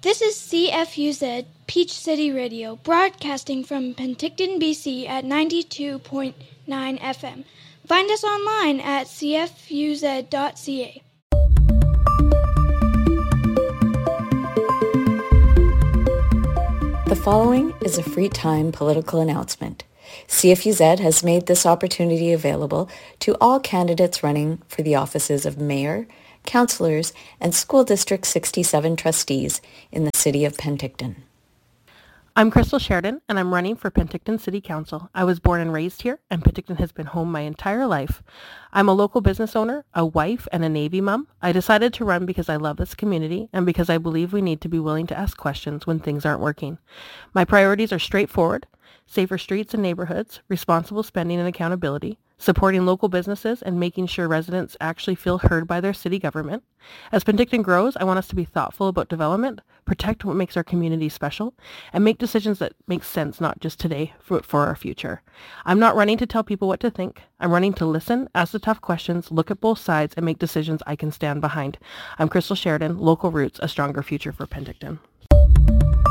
This is CFUZ Peach City Radio, broadcasting from Penticton, BC at 92.9 FM. Find us online at cfuz.ca. The following is a free time political announcement. CFUZ has made this opportunity available to all candidates running for the offices of mayor, councillors, and School District 67 trustees in the city of Penticton. I'm Crystal Sheridan, and I'm running for Penticton City Council. I was born and raised here, and Penticton has been home my entire life. I'm a local business owner, a wife, and a Navy mom. I decided to run because I love this community and because I believe we need to be willing to ask questions when things aren't working. My priorities are straightforward: safer streets and neighborhoods, responsible spending and accountability, supporting local businesses, and making sure residents actually feel heard by their city government. As Penticton grows, I want us to be thoughtful about development, protect what makes our community special, and make decisions that make sense not just today, but for our future. I'm not running to tell people what to think. I'm running to listen, ask the tough questions, look at both sides, and make decisions I can stand behind. I'm Crystal Sheridan, Local Roots, a stronger future for Penticton.